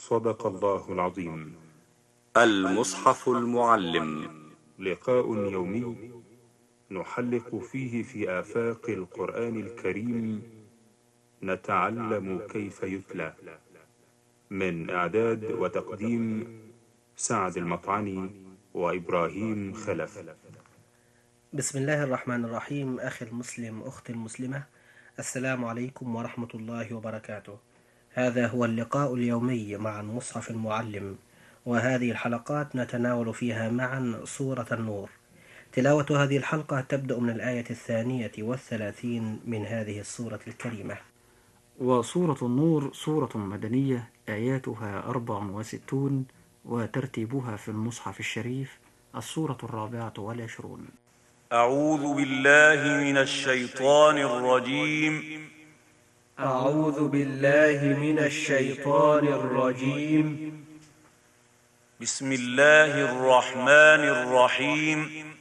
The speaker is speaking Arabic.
صدق الله العظيم. المصحف المعلم، لقاء يومي نحلق فيه في آفاق القرآن الكريم، نتعلم كيف يتلى. من إعداد وتقديم سعد المطعني وإبراهيم خلف. بسم الله الرحمن الرحيم. أخي المسلم، أختي المسلمة، السلام عليكم ورحمة الله وبركاته. هذا هو اللقاء اليومي مع المصحف المعلم، وهذه الحلقات نتناول فيها معا سورة النور. تلاوة هذه الحلقة تبدأ من الآية 32 من هذه السورة الكريمة. وسورة النور سورة مدنية آياتها 64، وترتيبها في المصحف الشريف السورة 24. أعوذ بالله من الشيطان الرجيم. أعوذ بالله من الشيطان الرجيم. بسم الله الرحمن الرحيم.